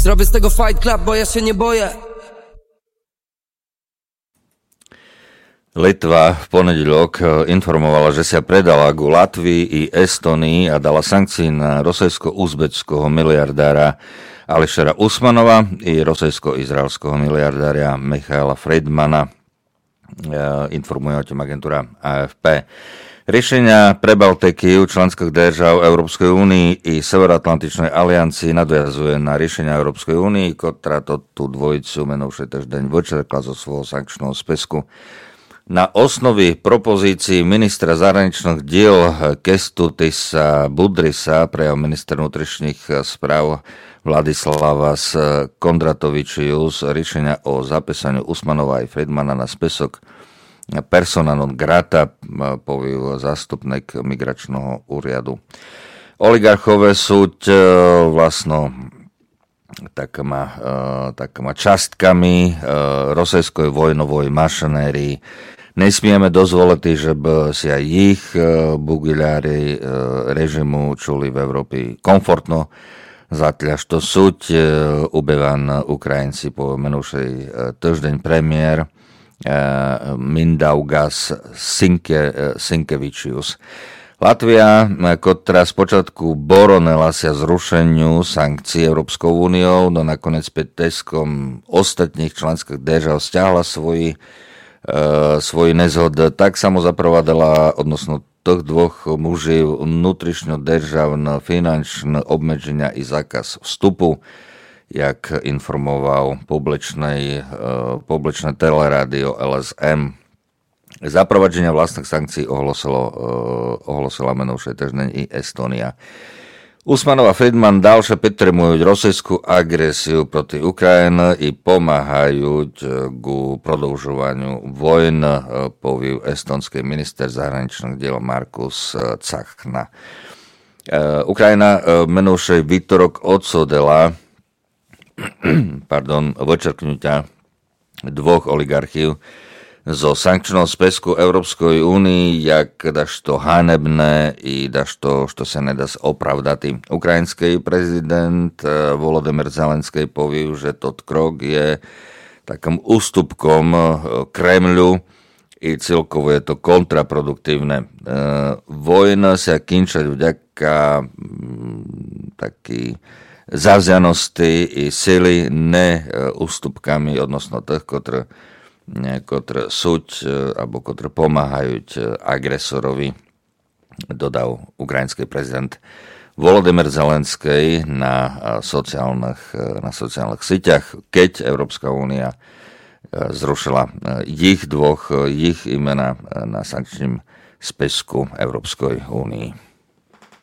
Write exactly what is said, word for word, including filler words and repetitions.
Zrobię z tego fight club, bo ja się nie boję. Litva v ponedeľok informovala, že sa predala ku Latvii i Estonii a dala sankcie na rosejsko-uzbeckého miliardára Alešera Usmanova i rosejsko-izraelského miliardára Michaela Friedmana. Informuje o tom agentúra á ef pé. Riešenia pre Baltiky členských držav Európskej únii i Severoatlantičnej aliancii nadviazuje na riešenia Európskej únii, ktorá to tú dvojicu menovšie týždeň vyčerkla zo svojho sankčného spisku. Na osnovi propozícií ministra zahraničných diel Kęstutisa Budrysa prejav minister vnútorných správ Vladislavas Kondratovičius riešenia o zapísaniu Usmanova i Friedmana na spisok persona non grata, povie zástupník migračného úriadu. Oligarchové súď vlastno takýma, takýma častkami rosejskoj vojnovoj mašinérii. Nesmieme dozvoliť, že by si aj ich bugiľári režimu čuli v Európe komfortno, zatľaž to súď ubevan Ukrajinci po menúšej týždeň premiér Mindaugas Sinke, Sinkevičius. Latvia, ktorá spočiatku boronela sa zrušeniu sankcií Európskou úniou, no nakoniec pred teskom ostatných členských držav stiahla svoj, e, svoj nezhod, tak samo zapravadala odnosno tých dvoch muží vnútrišno državné finančné obmedzenia i zákaz vstupu, jak informoval publičnej, publičné telerádio el es em. Zaprovádzenia vlastných sankcií ohlasilo, ohlasila menovšie týždeň i Estónia. Usmanov a Friedman ďalšie підтримують rosijskú agresiu proti Ukrajine i pomáhajú ku продовжуванню vojn, povie estonský minister zahraničných diel Markus Cachna. Ukrajina menovšie výtorok odsúdila pardon, vyčerknutia dvoch oligarchív zo sankčného spisku Európskej únii, jak daž to hanebné i daž to, što sa nedá opravdať. Ukrajinský prezident Volodymyr Zelenský povie, že tot krok je takým ústupkom Kremľu i celkovo je to kontraproduktívne. Vojna sa kinčať vďaka taký zavzianosti i sily, ne ústupkami odnosno tých, ktoré, ktoré súď alebo ktoré pomáhajú agresorovi, dodal ukrajinský prezident Volodymyr Zelenský na sociálnych, na sociálnych sieťach, keď Európska únia zrušila ich dvoch, ich imena na sankčnom spisku Európskej únii.